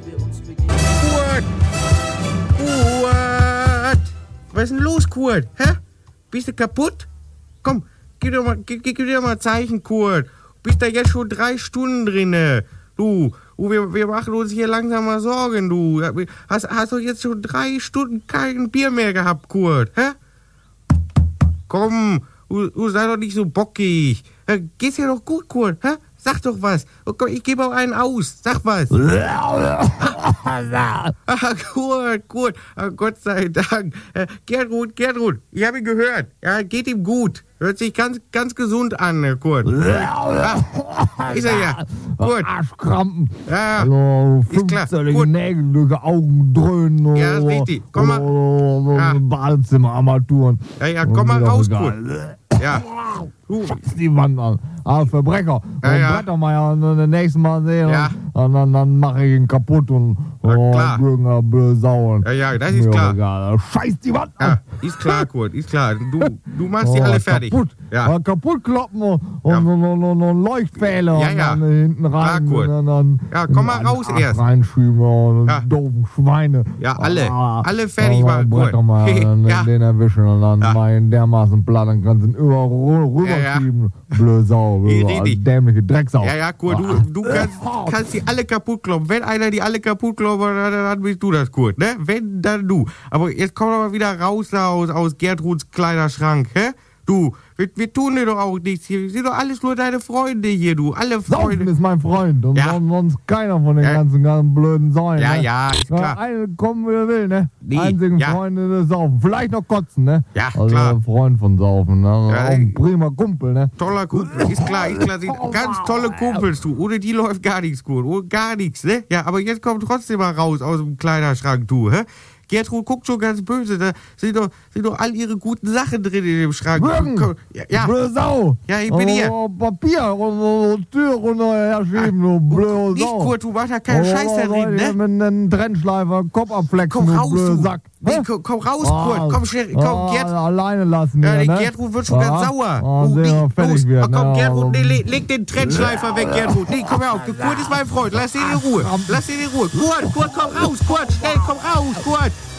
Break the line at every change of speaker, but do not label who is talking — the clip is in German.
Kurt! Kurt! Was ist denn los, Kurt? Hä? Bist du kaputt? Komm, gib dir mal ein Zeichen, Kurt. Bist da jetzt schon 3 Stunden drinne. Du, wir machen uns hier langsam mal Sorgen, du. Hast du jetzt schon 3 Stunden kein Bier mehr gehabt, Kurt? Hä? Komm, du sei doch nicht so bockig. Geht's dir doch gut, Kurt? Hä? Sag doch was. Oh, komm, ich gebe auch einen aus. Sag was. Kurt. Gott sei Dank. Gertrud, ich habe ihn gehört. Ja, geht ihm gut. Hört sich ganz, ganz gesund an, Kurt. Ist er ja. Kurt.
Arschkrampen.
Ja,
also,
ist klar.
15 Nägel, Augen dröhnen.
Ja, ist richtig. Komm mal. Ja.
Badezimmerarmaturen.
Ja, komm mal raus, Kurt. Ja.
Scheiß die Wand an. Verbrecher.
Ja.
Brettermeier das nächste Mal sehen.
Ja.
Und dann mache ich ihn kaputt und
klar.
blöde Sau.
Ja, das ist klar.
Egal. Scheiß die Wand an.
Ja, ist klar, Kurt, ist klar. Du machst die alle fertig.
Kaputt.
Ja.
Kaputt kloppen und Leuchtpfähle
Ja.
und dann hinten rein.
Klar, Kurt.
Und dann
Ja, komm mal raus erst.
Reinschieben und
Ja.
doofen Schweine.
Ja, alle fertig machen, Kurt.
Ja. Den erwischen und dann
Ja.
mal ihn dermaßen platt, dann kannst du ihn rüberschieben. Blöde Sau,
Richtig.
dämliche Drecksau.
Ja, Kurt, du kannst die alle kaputt kloppen. Wenn einer die alle kaputt kloppt, dann bist du das, Kurt, ne? Wenn, dann du. Aber jetzt komm doch mal wieder raus da aus Gertruds Kleiderschrank, hä? Du, wir tun dir doch auch nichts hier. Wir sind doch alles nur deine Freunde hier, du. Alle
Saufen
Freunde.
ist mein Freund und
Ja.
sonst keiner von den
Ja.
ganzen blöden Säulen.
Ja,
ne?
ja, ist klar.
Eine kommen, wie er will, ne?
Nee,
Einzigen
ja.
Freunde des Saufen. Vielleicht noch kotzen, ne?
Ja,
also
klar.
Freund von Saufen, ne?
Ja,
Auch ein prima Kumpel, ne?
Toller Kumpel, ist klar. Sind ganz tolle Kumpels, du. Ohne die läuft gar nichts, Kurt. Ohne gar nichts, ne? Ja, aber jetzt kommt trotzdem mal raus aus dem Kleiderschrank, du, hä? Gertrud guckt schon ganz böse. Da sind doch all ihre guten Sachen drin in dem Schrank.
Würgen!
Ja.
Blöde Sau!
Ja, ich bin hier.
Papier und Tür runterherschieben, du blöde
Nicht,
Sau!
Kurt, du machst da keinen Scheiß da drin, ne?
Mit einem Trennschleifer, Kopf abflecken,
Komm
du
raus,
blöde
du.
Sack!
Nee, komm raus, Kurt. Komm schnell. Komm, Gerd.
Alleine lassen
Ja,
wir,
die
ne?
Gertrud wird schon ganz sauer.
sehen wir, fertig
Los.
wird,
Komm,
ne?
Gertrud,
Also-
nee, leg den Trennschleifer weg, Gertrud. Nee, komm her auf. Kurt ist mein Freund. Lass ihn in Ruhe. Kurt, komm raus. Kurt, schnell, komm raus, Kurt.